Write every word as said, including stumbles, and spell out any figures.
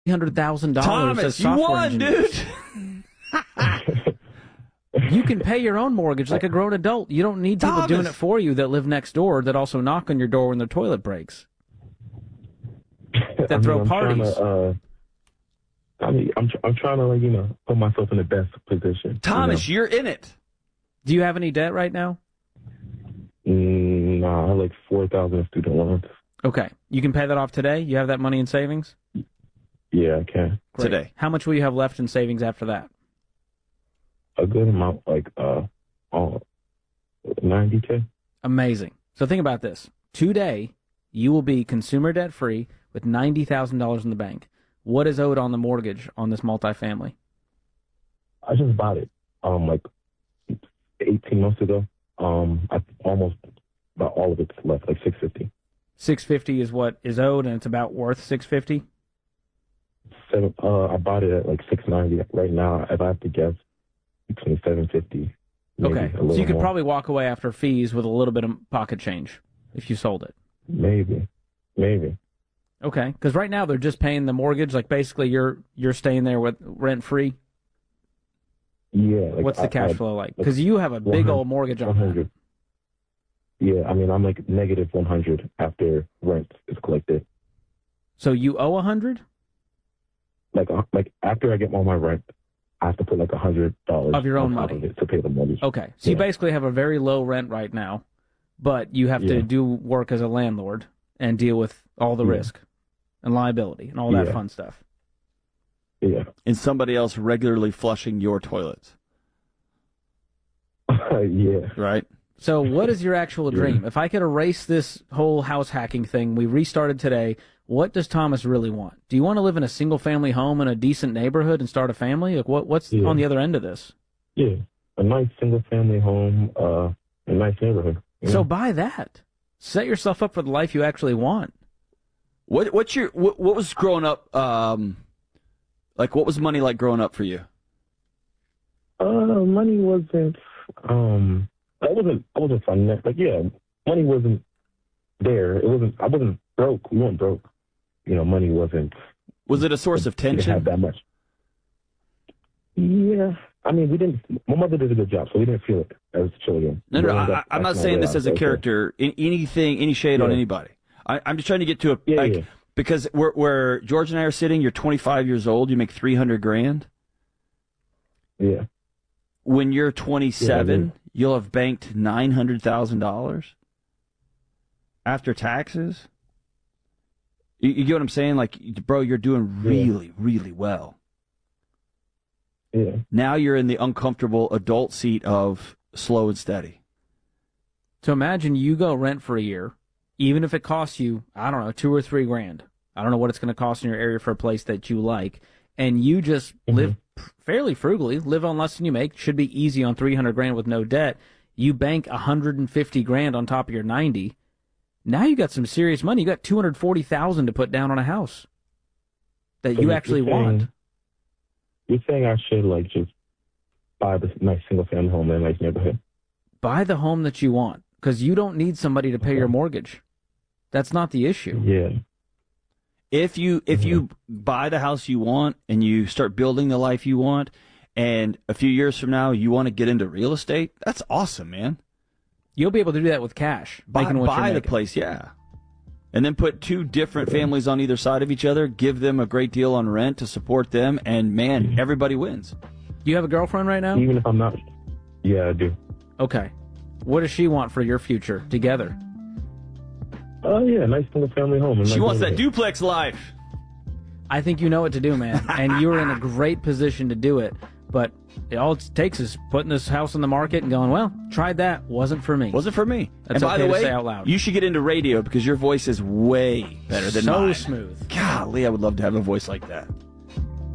hundred thousand dollars Thomas, as you software won, engineers. dude. You can pay your own mortgage like a grown adult. You don't need people Thomas. doing it for you that live next door that also knock on your door when their toilet breaks. That I mean, throw I'm parties. Trying to, uh, I mean, I'm tr- I'm trying to like you know put myself in the best position. Thomas, you you're in it. Do you have any debt right now? know? mm, nah, I have like four thousand in student loans. Okay. You can pay that off today? You have that money in savings? Yeah, I can. Great. Today. How much will you have left in savings after that? A good amount, like uh, oh, ninety k. Amazing. So think about this. Today, you will be consumer debt free with ninety thousand dollars in the bank. What is owed on the mortgage on this multifamily? I just bought it um like eighteen months ago. Um, I almost about all of it's left, like six fifty. six fifty is what is owed, and it's about worth six fifty. Seven. Uh, I bought it at like six ninety. Right now, if I have to guess, between seven fifty. Okay, so you could more. probably walk away after fees with a little bit of pocket change if you sold it. Maybe, maybe. Okay, because right now they're just paying the mortgage. Like basically, you're you're staying there with rent free. Yeah. Like What's the I, cash I, flow like? Because you have a big old mortgage on that. Yeah, I mean I'm like negative one hundred after rent is collected. So you owe a hundred? Like uh, like after I get all my rent, I have to put like a hundred dollars of your own on top money of it to pay the mortgage. Okay, so yeah. you basically have a very low rent right now, but you have to yeah. do work as a landlord and deal with all the yeah. risk and liability and all that yeah. fun stuff. Yeah. And somebody else regularly flushing your toilets. Uh, yeah. Right? So what is your actual dream? Yeah. If I could erase this whole house hacking thing, we restarted today, what does Thomas really want? Do you want to live in a single-family home in a decent neighborhood and start a family? Like what? What's yeah. on the other end of this? Yeah. A nice single-family home, uh, a nice neighborhood. So know? buy that. Set yourself up for the life you actually want. What what's your what, what was growing up um like what was money like growing up for you? Uh money wasn't um I wasn't I wasn't fun like yeah, money wasn't there. It wasn't I wasn't broke. We weren't broke. You know, money wasn't Was it a source of tension? We didn't have that much. Yeah. I mean we didn't my mother did a good job, so we didn't feel it as children. No, no, I, I, I'm not saying this as a character, in, anything, any shade yeah. on anybody. I, I'm just trying to get to a yeah, like yeah. because where where George and I are sitting, you're twenty-five years old, you make three hundred grand. Yeah. When you're twenty-seven, yeah, you'll have banked nine hundred thousand dollars after taxes. You, you get what I'm saying? Like, bro, you're doing really, yeah. really well. Yeah. Now you're in the uncomfortable adult seat of slow and steady. So imagine you go rent for a year, even if it costs you, I don't know, two or three grand. I don't know what it's going to cost in your area for a place that you like, and you just mm-hmm. live fairly frugally, live on less than you make, should be easy on three hundred grand with no debt. You bank one hundred fifty grand on top of your ninety. Now you got some serious money. You got two hundred forty thousand to put down on a house that so you actually saying, want. You're saying I should like just buy this nice single family home in a nice neighborhood? Buy the home that you want, because you don't need somebody to pay okay. your mortgage. That's not the issue. Yeah. If you if mm-hmm. you buy the house you want and you start building the life you want, and a few years from now you want to get into real estate, that's awesome, man. You'll be able to do that with cash. Buy, making what buy you're the making. place, yeah. And then put two different families on either side of each other, give them a great deal on rent to support them, and man, everybody wins. Do you have a girlfriend right now? Even if I'm not. Yeah, I do. Okay. What does she want for your future together? Oh, uh, yeah, nice single family home. She wants that duplex life. I think you know what to do, man. And you're in a great position to do it. But it, all it takes is putting this house on the market and going, well, tried that. Wasn't for me. Wasn't for me. That's and by okay the to way, say out loud. You should get into radio because your voice is way better than so mine. So smooth. Golly, I would love to have a voice like that.